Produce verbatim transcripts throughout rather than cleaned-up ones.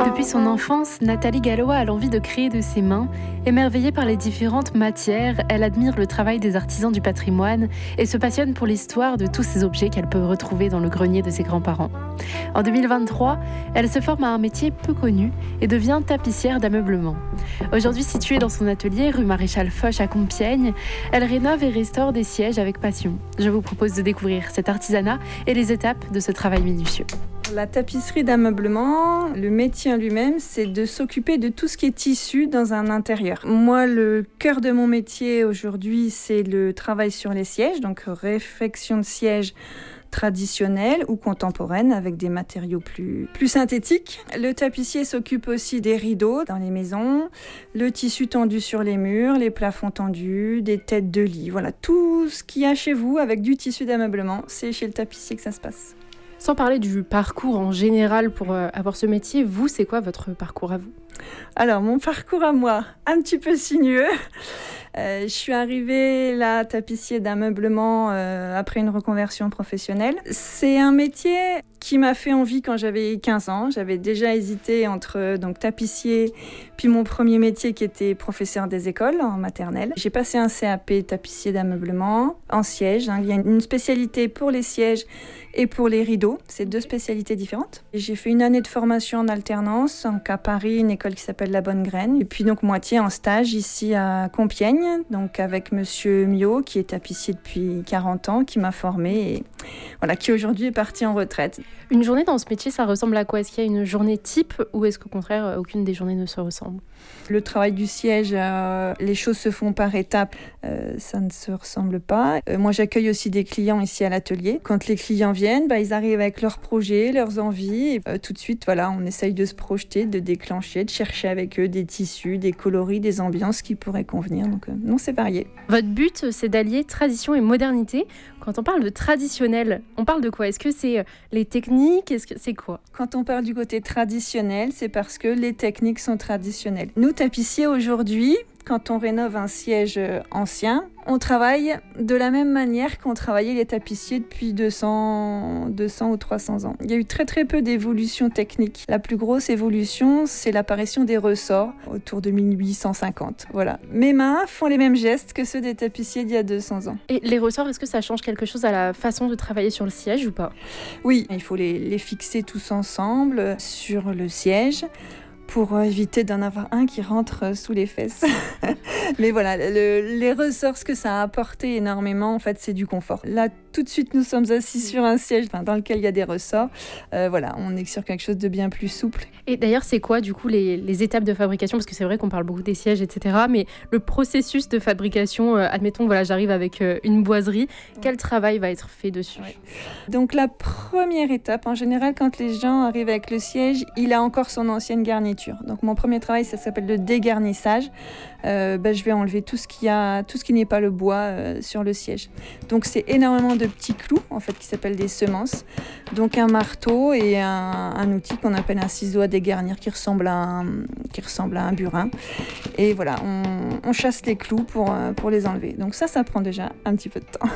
Depuis son enfance, Nathalie Gallois a l'envie de créer de ses mains. Émerveillée par les différentes matières, elle admire le travail des artisans du patrimoine et se passionne pour l'histoire de tous ces objets qu'elle peut retrouver dans le grenier de ses grands-parents. En deux mille vingt-trois, elle se forme à un métier peu connu et devient tapissière d'ameublement. Aujourd'hui située dans son atelier rue Maréchal Foch à Compiègne, elle rénove et restaure des sièges avec passion. Je vous propose de découvrir cet artisanat et les étapes de ce travail minutieux. La tapisserie d'ameublement, le métier en lui-même, c'est de s'occuper de tout ce qui est tissu dans un intérieur. Moi, le cœur de mon métier aujourd'hui, c'est le travail sur les sièges, donc réfection de sièges traditionnelle ou contemporaine avec des matériaux plus, plus synthétiques. Le tapissier s'occupe aussi des rideaux dans les maisons, le tissu tendu sur les murs, les plafonds tendus, des têtes de lit. Voilà, tout ce qu'il y a chez vous avec du tissu d'ameublement, c'est chez le tapissier que ça se passe. Sans parler du parcours en général pour euh, avoir ce métier, vous, c'est quoi votre parcours à vous ? Alors, mon parcours à moi, un petit peu sinueux. Euh, je suis arrivée là, tapissier d'ameublement euh, après une reconversion professionnelle. C'est un métier qui m'a fait envie quand j'avais quinze ans. J'avais déjà hésité entre donc, tapissier puis mon premier métier qui était professeur des écoles en maternelle. J'ai passé un C A P tapissier d'ameublement en siège. Hein. Il y a une spécialité pour les sièges et pour les rideaux. C'est deux spécialités différentes. Et j'ai fait une année de formation en alternance, donc à Paris, une école qui s'appelle La Bonne Graine. Et puis donc moitié en stage ici à Compiègne, donc avec monsieur Mio, qui est tapissier depuis quarante ans, qui m'a formée et voilà, qui aujourd'hui est parti en retraite. Une journée dans ce métier, ça ressemble à quoi ? Est-ce qu'il y a une journée type ou est-ce qu'au contraire, aucune des journées ne se ressemble ? Le travail du siège, euh, les choses se font par étapes, euh, ça ne se ressemble pas. Euh, moi, j'accueille aussi des clients ici à l'atelier. Quand les clients viennent, bah, ils arrivent avec leurs projets, leurs envies. Et, euh, tout de suite, voilà, on essaye de se projeter, de déclencher, de chercher avec eux des tissus, des coloris, des ambiances qui pourraient convenir. Donc, euh, non, c'est varié. Votre but, c'est d'allier tradition et modernité. Quand on parle de traditionnel, on parle de quoi ? Est-ce que c'est les techniques ? Est-ce que c'est quoi ? Quand on parle du côté traditionnel, c'est parce que les techniques sont traditionnelles. Nous, tapissiers, aujourd'hui, quand on rénove un siège ancien, on travaille de la même manière qu'on travaillait les tapissiers depuis deux cents, deux cents ou trois cents ans. Il y a eu très très peu d'évolution technique. La plus grosse évolution, c'est l'apparition des ressorts autour de mille huit cent cinquante. Voilà. Mes mains font les mêmes gestes que ceux des tapissiers d'il y a deux cents ans. Et les ressorts, est-ce que ça change quelque chose à la façon de travailler sur le siège ou pas ? Oui, il faut les, les fixer tous ensemble sur le siège, pour éviter d'en avoir un qui rentre sous les fesses. Mais voilà, le, les ressorts, ce que ça a apporté énormément, en fait, c'est du confort. Là, tout de suite, nous sommes assis sur un siège enfin, dans lequel il y a des ressorts. Euh, voilà, on est sur quelque chose de bien plus souple. Et d'ailleurs, c'est quoi, du coup, les, les étapes de fabrication ? Parce que c'est vrai qu'on parle beaucoup des sièges, et cetera. Mais le processus de fabrication, euh, admettons, voilà, j'arrive avec euh, une boiserie. Quel travail va être fait dessus ? Ouais. Donc, la première étape, en général, quand les gens arrivent avec le siège, il a encore son ancienne garniture. Donc mon premier travail, ça s'appelle le dégarnissage. Euh, ben, je vais enlever tout ce qui a, tout ce qui n'est pas le bois euh, sur le siège. Donc c'est énormément de petits clous en fait qui s'appellent des semences. Donc un marteau et un, un outil qu'on appelle un ciseau à dégarnir qui ressemble à un, qui ressemble à un burin. Et voilà, on, on chasse les clous pour, pour les enlever. Donc ça, ça prend déjà un petit peu de temps.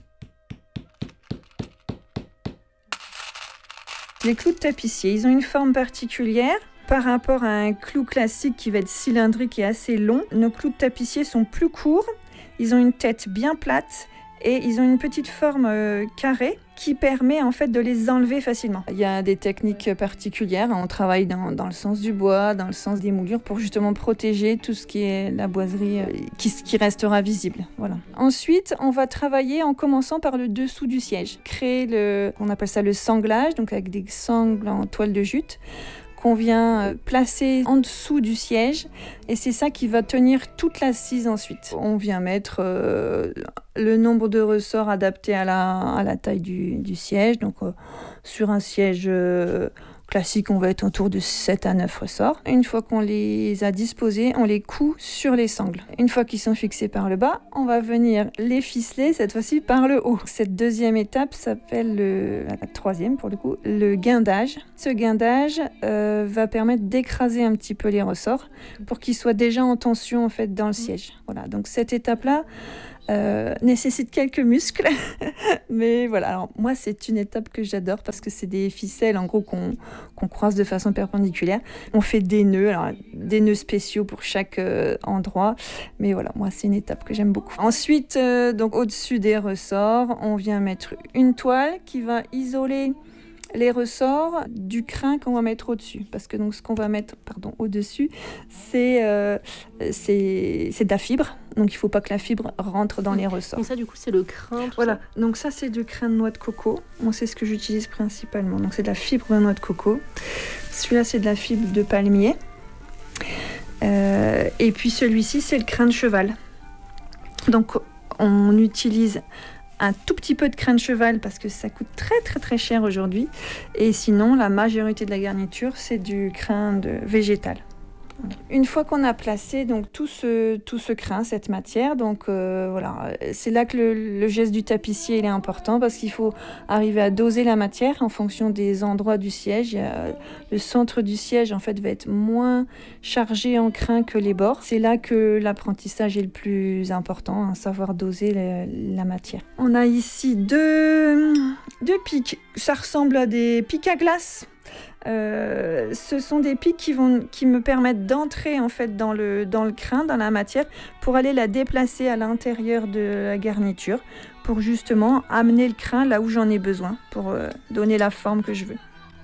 Les clous de tapissier, ils ont une forme particulière. Par rapport à un clou classique qui va être cylindrique et assez long, nos clous de tapissier sont plus courts, ils ont une tête bien plate et ils ont une petite forme euh, carrée qui permet en fait de les enlever facilement. Il y a des techniques particulières, on travaille dans, dans le sens du bois, dans le sens des moulures pour justement protéger tout ce qui est la boiserie euh, qui, qui restera visible. Voilà. Ensuite, on va travailler en commençant par le dessous du siège, créer le, on appelle ça le sanglage, donc avec des sangles en toile de jute, qu'on vient placer en dessous du siège et c'est ça qui va tenir toute l'assise ensuite. On vient mettre euh, le nombre de ressorts adaptés à la, à la taille du, du siège. Donc euh, sur un siège euh, classique, on va être autour de sept à neuf ressorts. Une fois qu'on les a disposés, on les coud sur les sangles. Une fois qu'ils sont fixés par le bas, on va venir les ficeler, cette fois-ci par le haut. Cette deuxième étape s'appelle, le, la troisième pour le coup, le guindage. Ce guindage euh, va permettre d'écraser un petit peu les ressorts pour qu'ils soient déjà en tension en fait dans le siège. Voilà, donc cette étape-là, euh, nécessite quelques muscles. Mais voilà, alors moi c'est une étape que j'adore parce que c'est des ficelles en gros qu'on, qu'on croise de façon perpendiculaire. On fait des nœuds, alors des nœuds spéciaux pour chaque euh, endroit. Mais voilà, moi c'est une étape que j'aime beaucoup. Ensuite, euh, donc au-dessus des ressorts, on vient mettre une toile qui va isoler les ressorts du crin qu'on va mettre au-dessus. Parce que donc, ce qu'on va mettre pardon, au-dessus, c'est, euh, c'est, c'est de la fibre. Donc il ne faut pas que la fibre rentre dans les ressorts. Donc ça, du coup, c'est le crin. Voilà, ça. Donc ça, c'est du crin de noix de coco. Moi, c'est ce que j'utilise principalement. Donc c'est de la fibre de noix de coco. Celui-là, c'est de la fibre de palmier. Euh, et puis celui-ci, c'est le crin de cheval. Donc on utilise un tout petit peu de crin de cheval parce que ça coûte très très très cher aujourd'hui. Et sinon, la majorité de la garniture, c'est du crin de végétal. Une fois qu'on a placé donc tout ce tout ce crin, cette matière, donc euh, voilà, c'est là que le, le geste du tapissier il est important parce qu'il faut arriver à doser la matière en fonction des endroits du siège. Il y a, le centre du siège en fait va être moins chargé en crin que les bords. C'est là que l'apprentissage est le plus important, hein, savoir doser le, la matière. On a ici deux deux pics. Ça ressemble à des pics à glace. Euh, ce sont des pics qui, vont, qui me permettent d'entrer en fait dans le, dans le crin, dans la matière, pour aller la déplacer à l'intérieur de la garniture, pour justement amener le crin là où j'en ai besoin, pour euh, donner la forme que je veux.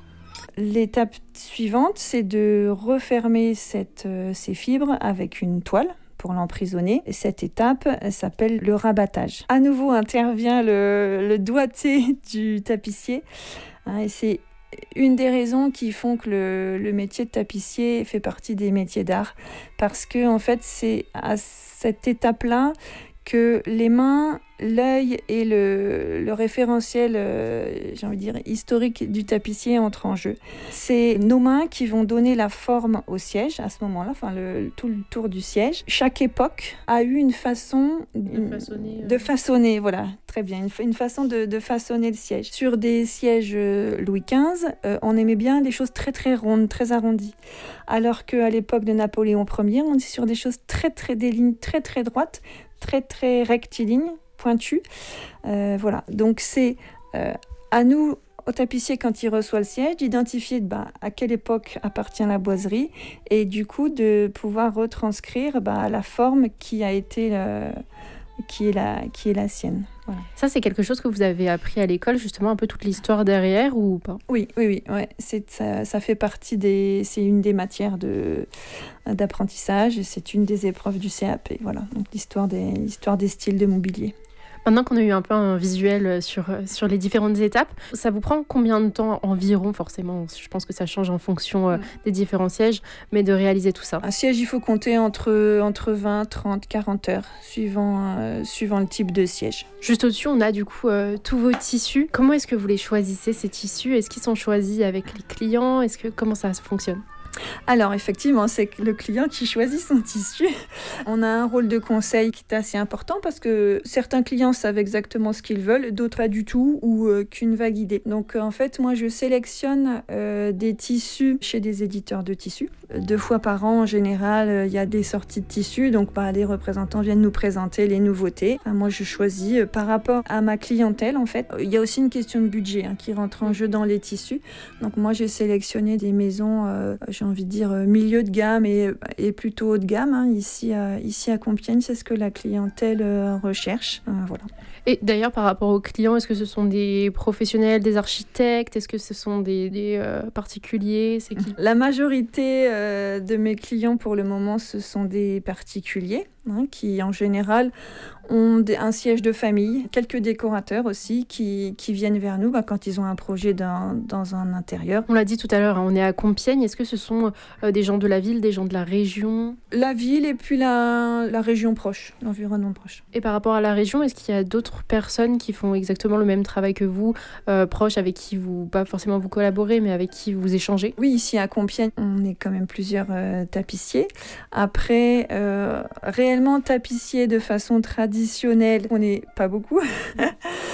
L'étape suivante, c'est de refermer cette, euh, ces fibres avec une toile pour l'emprisonner. Et cette étape elle s'appelle le rabattage. À nouveau intervient le, le doigté du tapissier, hein, et c'est une des raisons qui font que le, le métier de tapissier fait partie des métiers d'art, parce que en fait c'est à cette étape-là que les mains, l'œil et le, le référentiel, euh, j'ai envie de dire, historique du tapissier entrent en jeu. C'est nos mains qui vont donner la forme au siège à ce moment-là, enfin le, tout le tour du siège. Chaque époque a eu une façon de façonner, euh... de façonner voilà, très bien, une, une façon de, de façonner le siège. Sur des sièges Louis quinze, euh, on aimait bien des choses très très rondes, très arrondies. Alors qu'à l'époque de Napoléon Ier, on est sur des choses très très, des lignes très très droites, très très rectilignes, pointues. Euh, voilà, donc c'est euh, à nous, au tapissier, quand il reçoit le siège, d'identifier bah, à quelle époque appartient la boiserie et du coup de pouvoir retranscrire bah, la forme qui a été euh, qui est la, qui est la sienne. Voilà. Ça, c'est quelque chose que vous avez appris à l'école, justement, un peu toute l'histoire derrière ou pas ? Oui, oui, oui. Ouais. C'est, ça, ça fait partie des... C'est une des matières de, d'apprentissage et c'est une des épreuves du C A P. Voilà, donc l'histoire des, l'histoire des styles de mobilier. Maintenant qu'on a eu un peu un visuel sur, sur les différentes étapes, ça vous prend combien de temps environ, forcément, je pense que ça change en fonction euh, des différents sièges, mais de réaliser tout ça ? Un siège, il faut compter entre, entre vingt, trente, quarante heures, suivant, euh, suivant le type de siège. Juste au-dessus, on a du coup euh, tous vos tissus. Comment est-ce que vous les choisissez, ces tissus ? Est-ce qu'ils sont choisis avec les clients ? Est-ce que, comment ça fonctionne ? Alors effectivement, c'est le client qui choisit son tissu. On a un rôle de conseil qui est assez important parce que certains clients savent exactement ce qu'ils veulent, d'autres pas du tout ou euh, qu'une vague idée. Donc euh, en fait, moi je sélectionne euh, des tissus chez des éditeurs de tissus. Deux fois par an en général, il euh, y a des sorties de tissus, donc bah, les représentants viennent nous présenter les nouveautés. Enfin, moi je choisis euh, par rapport à ma clientèle en fait. Il y a aussi une question de budget hein, qui rentre en jeu dans les tissus. Donc moi j'ai sélectionné des maisons euh, j'ai envie de dire milieu de gamme et, et plutôt haut de gamme. Hein. Ici, à, ici à Compiègne, c'est ce que la clientèle euh, recherche. Euh, voilà. Et d'ailleurs, par rapport aux clients, est-ce que ce sont des professionnels, des architectes ? Est-ce que ce sont des, des euh, particuliers ? C'est qui ? La majorité euh, de mes clients, pour le moment, ce sont des particuliers hein, qui, en général, ont des, un siège de famille. Quelques décorateurs aussi qui, qui viennent vers nous bah, quand ils ont un projet dans, dans un intérieur. On l'a dit tout à l'heure, hein, on est à Compiègne. Est-ce que ce sont euh, des gens de la ville, des gens de la région ? La ville et puis la, la région proche, l'environnement proche. Et par rapport à la région, est-ce qu'il y a d'autres personnes qui font exactement le même travail que vous, euh, proches, avec qui vous, pas forcément vous collaborez, mais avec qui vous échangez ? Oui, ici à Compiègne, on est quand même plusieurs euh, tapissiers. Après, euh, réellement tapissiers de façon traditionnelle, on n'est pas beaucoup.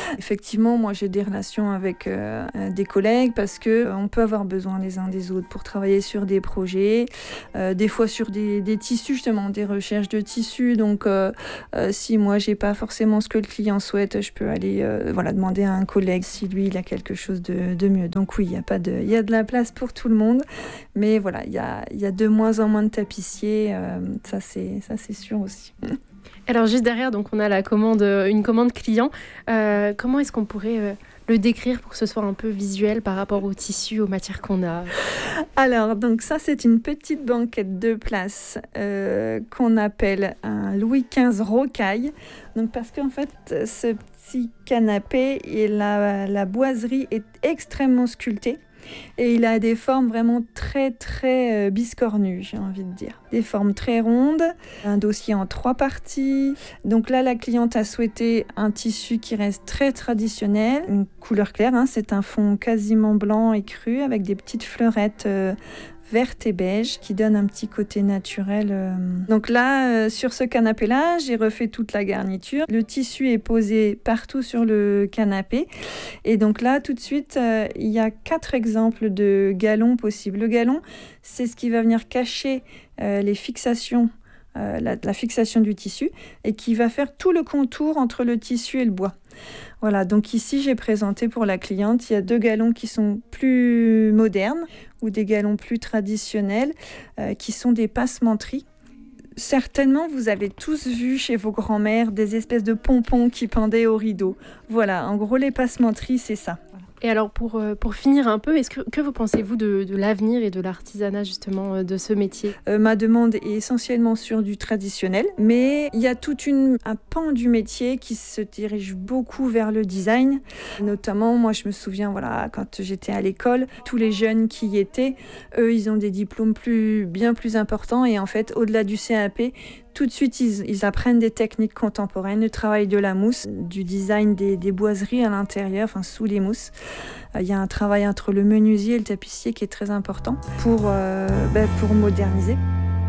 Effectivement, moi j'ai des relations avec euh, des collègues parce que euh, on peut avoir besoin les uns des autres pour travailler sur des projets, euh, des fois sur des, des tissus justement, des recherches de tissus. Donc euh, euh, si moi j'ai pas forcément ce que le client souhaite, je peux aller euh, voilà, demander à un collègue si lui il a quelque chose de, de mieux. Donc oui, il y a pas de, il y a de la place pour tout le monde, mais voilà, il y a, il y a de moins en moins de tapissiers, euh, ça c'est, ça c'est sûr aussi. Alors juste derrière, donc on a la commande, une commande client. Euh, comment est-ce qu'on pourrait euh, le décrire pour que ce soit un peu visuel par rapport au tissu, aux matières qu'on a? Alors, donc ça, c'est une petite banquette de place euh, qu'on appelle un Louis quinze rocaille. Donc parce qu'en fait, ce petit canapé et la, la boiserie est extrêmement sculptée. Et il a des formes vraiment très très biscornues, j'ai envie de dire. Des formes très rondes, un dossier en trois parties. Donc là, la cliente a souhaité un tissu qui reste très traditionnel, une couleur claire, hein, c'est un fond quasiment blanc et cru avec des petites fleurettes euh, verte et beige qui donne un petit côté naturel. Donc là, euh, sur ce canapé-là, j'ai refait toute la garniture. Le tissu est posé partout sur le canapé. Et donc là, tout de suite, euh, il y a quatre exemples de galons possibles. Le galon, c'est ce qui va venir cacher euh, les fixations, euh, la, la fixation du tissu et qui va faire tout le contour entre le tissu et le bois. Voilà, donc ici j'ai présenté pour la cliente, il y a deux galons qui sont plus modernes ou des galons plus traditionnels euh, qui sont des passementeries. Certainement, vous avez tous vu chez vos grands-mères des espèces de pompons qui pendaient au rideau. Voilà, en gros les passementeries, c'est ça. Et alors pour, pour finir un peu, est-ce que, que vous pensez-vous de, de l'avenir et de l'artisanat justement de ce métier? euh, Ma demande est essentiellement sur du traditionnel, mais il y a tout une, un pan du métier qui se dirige beaucoup vers le design. Notamment, moi je me souviens, voilà, quand j'étais à l'école, tous les jeunes qui y étaient, eux ils ont des diplômes plus, bien plus importants et en fait au-delà du C A P, tout de suite, ils, ils apprennent des techniques contemporaines, le travail de la mousse, du design des, des boiseries à l'intérieur, enfin sous les mousses. Il euh, y a un travail entre le menuisier et le tapissier qui est très important pour, euh, ben, pour moderniser.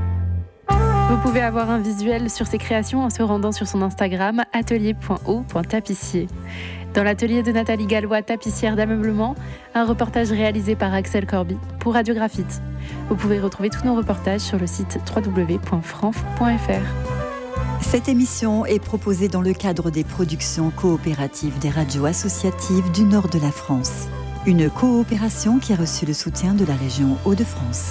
Vous pouvez avoir un visuel sur ses créations en se rendant sur son Instagram atelier point o point tapissier. Dans l'atelier de Nathalie Gallois, tapissière d'ameublement, un reportage réalisé par Axel Corby pour Radio Graphite. Vous pouvez retrouver tous nos reportages sur le site w w w point franf point f r. Cette émission est proposée dans le cadre des productions coopératives des radios associatives du nord de la France. Une coopération qui a reçu le soutien de la région Hauts-de-France.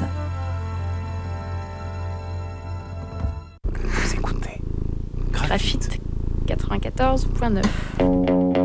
Vous écoutez Graphite quatre-vingt-quatorze point neuf.